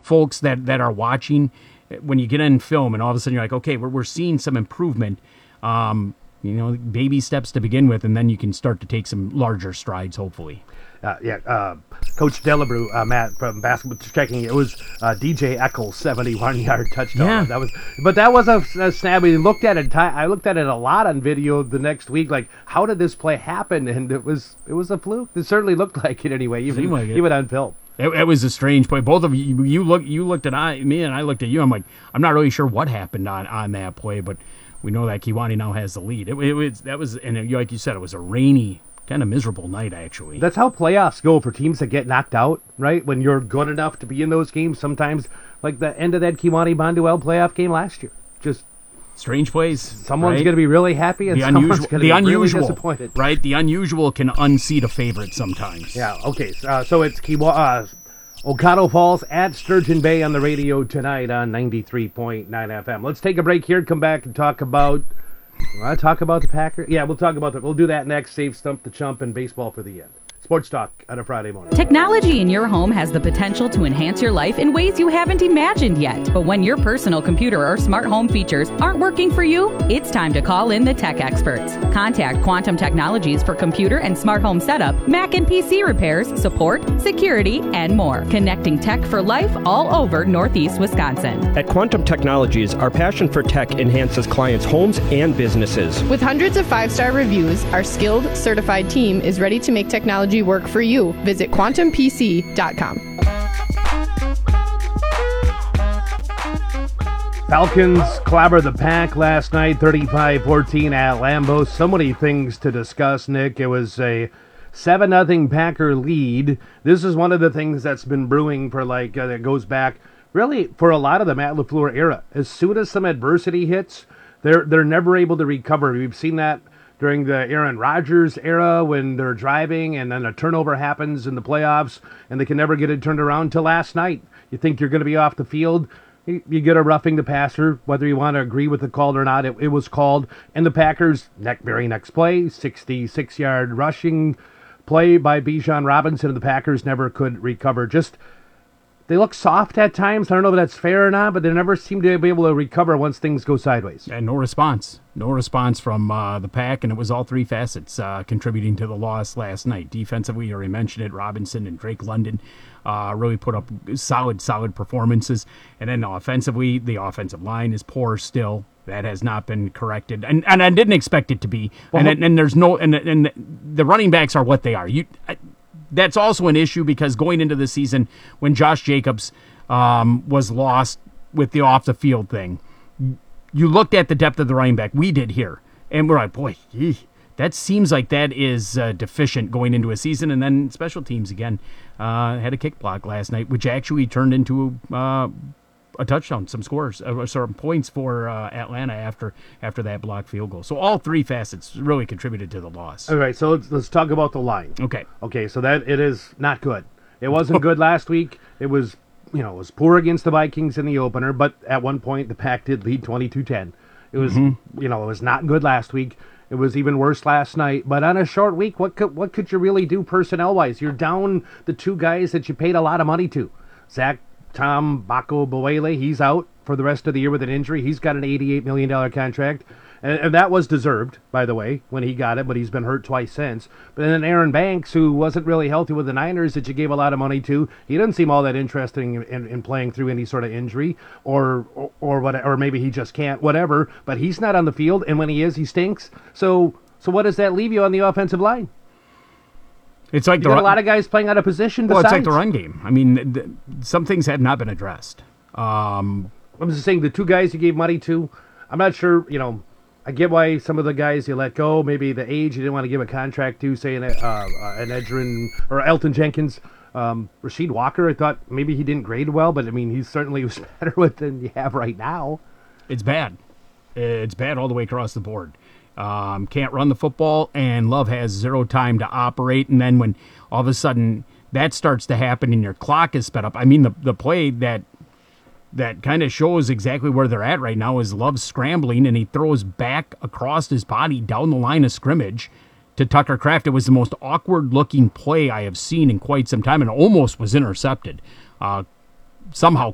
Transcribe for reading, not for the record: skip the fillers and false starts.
folks that are watching, when you get in film and all of a sudden you're like, okay, we're seeing some improvement, baby steps to begin with, and then you can start to take some larger strides, hopefully. Coach Delabrew, Matt from basketball checking. It was DJ Eccles 71-yard touchdown. Yeah. That was a snap. We looked at it. I looked at it a lot on video the next week. Like, how did this play happen? And it was a fluke. It certainly looked like it anyway. Even on film. It was a strange play. Both of you looked at me and I looked at you. I'm like, I'm not really sure what happened on that play, but we know that Kewaunee now has the lead. And like you said, it was a rainy, kind of miserable night, actually. That's how playoffs go for teams that get knocked out, right? When you're good enough to be in those games, sometimes, like the end of that Kewaunee-Bonduelle playoff game last year. Just strange plays. Someone's going to be really happy, and someone's going to be really disappointed. Right? The unusual can unseat a favorite sometimes. Yeah, okay. So it's Ocado Falls at Sturgeon Bay on the radio tonight on 93.9 FM. Let's take a break here, come back and talk about the Packers. Yeah, we'll do that next. Save Stump the Chump and baseball for the end. Sports Talk on a Friday morning. Technology in your home has the potential to enhance your life in ways you haven't imagined yet. But when your personal computer or smart home features aren't working for you, it's time to call in the tech experts. Contact Quantum Technologies for computer and smart home setup, Mac and PC repairs, support, security, and more. Connecting tech for life all over Northeast Wisconsin. At Quantum Technologies, our passion for tech enhances clients' homes and businesses. With hundreds of 5-star reviews, our skilled, certified team is ready to make technology work for you. Visit quantumpc.com. Falcons clobbered the Pack last night, 35-14 at Lambeau. So many things to discuss, Nick. It was a 7-0 Packer lead. This is one of the things that's been brewing for that goes back really for a lot of the Matt LaFleur era. As soon as some adversity hits, they're never able to recover. We've seen that during the Aaron Rodgers era when they're driving and then a turnover happens in the playoffs and they can never get it turned around until last night. You think you're going to be off the field. You get a roughing the passer, whether you want to agree with the call or not. It was called. And the Packers, very next play, 66-yard rushing play by Bijan Robinson, and the Packers never could recover. They look soft at times. I don't know if that's fair or not, but they never seem to be able to recover once things go sideways. And no response. No response from the Pack, and it was all three facets contributing to the loss last night. Defensively, you already mentioned it, Robinson and Drake London really put up solid performances. And then offensively, the offensive line is poor still. That has not been corrected, and I didn't expect it to be. Well, and there's no and the running backs are what they are. That's also an issue because going into the season when Josh Jacobs was lost with the off-the-field thing, you looked at the depth of the running back. We did here. And we're like, boy, that seems like that is deficient going into a season. And then special teams, again, had a kick block last night, which actually turned into a touchdown, some scores, some points for Atlanta after that blocked field goal. So all three facets really contributed to the loss. All right, so let's talk about the line. Okay, so that it is not good. It wasn't good last week. It was poor against the Vikings in the opener, but at one point the Pack did lead 22-10. It was it was not good last week. It was even worse last night. But on a short week, what could you really do personnel-wise? You're down the two guys that you paid a lot of money to. Tom Bako-Bawele, he's out for the rest of the year with an injury. He's got an $88 million contract. And that was deserved, by the way, when he got it, but he's been hurt twice since. But then Aaron Banks, who wasn't really healthy with the Niners that you gave a lot of money to, he doesn't seem all that interested in playing through any sort of injury or maybe he just can't, whatever. But he's not on the field, and when he is, he stinks. So what does that leave you on the offensive line? It's like you got a lot of guys playing out of position. Well, it's like the run game. I mean, some things have not been addressed. I'm just saying the two guys you gave money to, I'm not sure, I get why some of the guys you let go, maybe the age you didn't want to give a contract to, say an Edgerrin or Elton Jenkins. Rasheed Walker, I thought maybe he didn't grade well, but I mean, he certainly was better than you have right now. It's bad. It's bad all the way across the board. Can't run the football, and Love has zero time to operate. And then when all of a sudden that starts to happen and your clock is sped up, I mean, the play that kind of shows exactly where they're at right now is Love scrambling, and he throws back across his body down the line of scrimmage to Tucker Kraft. It was the most awkward-looking play I have seen in quite some time, and almost was intercepted. Somehow